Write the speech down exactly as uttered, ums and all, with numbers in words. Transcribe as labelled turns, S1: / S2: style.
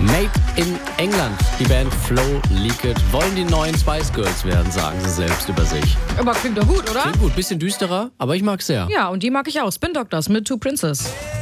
S1: Made in England. Die Band Flow Leaked wollen die neuen Spice Girls werden, sagen sie selbst über sich.
S2: Aber klingt doch gut, oder?
S1: Klingt gut, bisschen düsterer, aber ich mag's sehr.
S2: Ja, und die mag ich auch. Spin Doctors mit Two Princess.